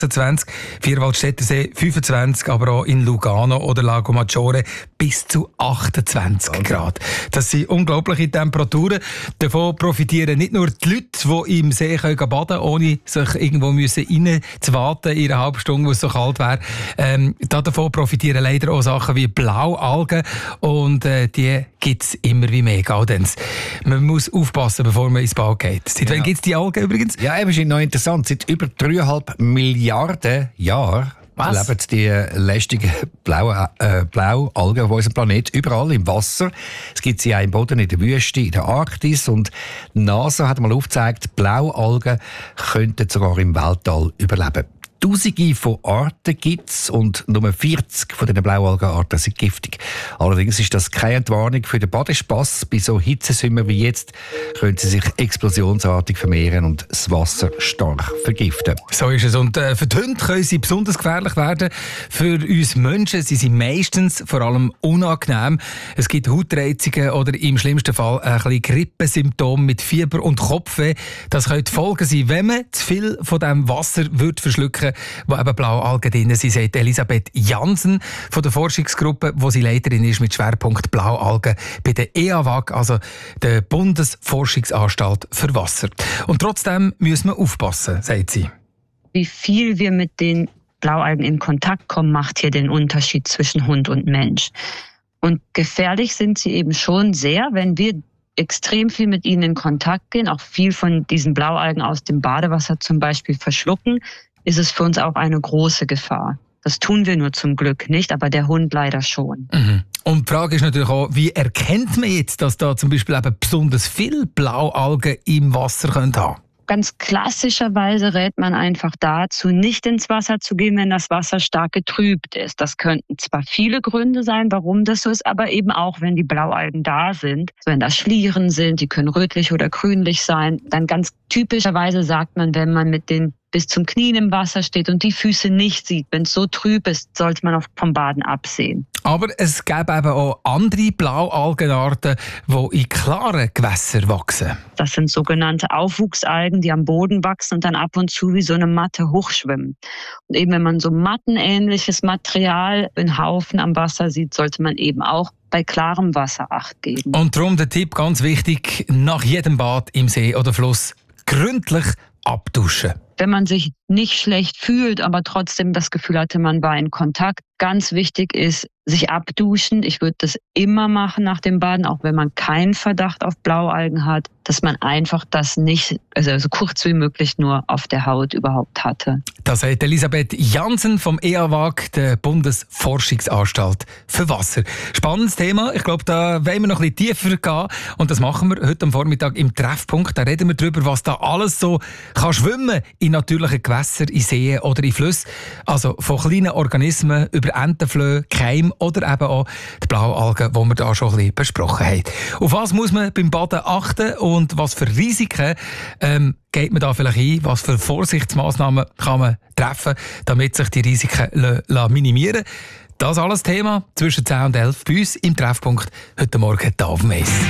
20, Vierwaldstättersee 25, aber auch in Lugano oder Lago Maggiore bis zu 28 Grad. Das sind unglaubliche Temperaturen. Davon profitieren nicht nur die Leute, die im See baden können, ohne sich irgendwo reinzuwaten in einer halben Stunde, wo es so kalt wäre. Davon profitieren leider auch Sachen wie Blaualgen und die gibt es immer wie mehr. Gaudenz. Man muss aufpassen, bevor man ins Bad geht. Seit wann gibt es die Algen übrigens? Ja, eben ist noch interessant. Seit über 3,5 Milliarden Jahren leben die lästigen Blaualgen auf unserem Planeten überall im Wasser. Es gibt sie auch im Boden, in der Wüste, in der Arktis. Und die NASA hat mal aufgezeigt, Blaualgen könnten sogar im Weltall überleben. Tausende von Arten gibt es und nur 40 von diesen Blaualgenarten sind giftig. Allerdings ist das keine Entwarnung für den Badespass. Bei so Hitzesümmern wie jetzt können sie sich explosionsartig vermehren und das Wasser stark vergiften. So ist es. Und für die Hunde können sie besonders gefährlich werden. Für uns Menschen sind sie meistens vor allem unangenehm. Es gibt Hautreizungen oder im schlimmsten Fall ein bisschen Grippesymptome mit Fieber und Kopfweh. Das können die Folgen sein, wenn man zu viel von diesem Wasser verschlucken würde, wo eben Blaualgen drin sind, sagt Elisabeth Jansen von der Forschungsgruppe, wo sie Leiterin ist mit Schwerpunkt Blaualgen bei der EAWAG, also der Bundesforschungsanstalt für Wasser. Und trotzdem müssen wir aufpassen, sagt sie. Wie viel wir mit den Blaualgen in Kontakt kommen, macht hier den Unterschied zwischen Hund und Mensch. Und gefährlich sind sie eben schon sehr, wenn wir extrem viel mit ihnen in Kontakt gehen, auch viel von diesen Blaualgen aus dem Badewasser zum Beispiel verschlucken, ist es für uns auch eine große Gefahr. Das tun wir nur zum Glück nicht, aber der Hund leider schon. Mhm. Und die Frage ist natürlich auch, wie erkennt man jetzt, dass da zum Beispiel eben besonders viel Blaualgen im Wasser haben können? Ganz klassischerweise rät man einfach dazu, nicht ins Wasser zu gehen, wenn das Wasser stark getrübt ist. Das könnten zwar viele Gründe sein, warum das so ist, aber eben auch, wenn die Blaualgen da sind. Wenn da Schlieren sind, die können rötlich oder grünlich sein. Dann ganz typischerweise sagt man, wenn man mit den bis zum Knien im Wasser steht und die Füße nicht sieht, wenn es so trüb ist, sollte man auch vom Baden absehen. Aber es gäbe eben auch andere Blaualgenarten, die in klaren Gewässern wachsen. Das sind sogenannte Aufwuchsalgen, die am Boden wachsen und dann ab und zu wie so eine Matte hochschwimmen. Und eben wenn man so mattenähnliches Material in Haufen am Wasser sieht, sollte man eben auch bei klarem Wasser Acht geben. Und darum der Tipp, ganz wichtig, nach jedem Bad im See oder Fluss gründlich abduschen. Wenn man sich nicht schlecht fühlt, aber trotzdem das Gefühl hatte, man war in Kontakt, ganz wichtig ist, sich abduschen. Ich würde das immer machen nach dem Baden, auch wenn man keinen Verdacht auf Blaualgen hat, dass man einfach das nicht, also so kurz wie möglich nur auf der Haut überhaupt hatte. Das sagt Elisabeth Jansen vom EAWAG, der Bundesforschungsanstalt für Wasser. Spannendes Thema. Ich glaube, da wollen wir noch ein bisschen tiefer gehen. Und das machen wir heute am Vormittag im Treffpunkt. Da reden wir darüber, was da alles so kann schwimmen in natürlichen Gewässern, in Seen oder in Flüssen. Also von kleinen Organismen über Entenflöhe, Keim oder eben auch die Blaualgen, die wir da schon ein bisschen besprochen haben. Auf was muss man beim Baden achten und was für Risiken geht man da vielleicht ein? Was für Vorsichtsmaßnahmen kann man treffen, damit sich die Risiken minimieren lassen? Das alles Thema zwischen 10 und 11 bei uns im Treffpunkt heute Morgen hier auf dem Eis.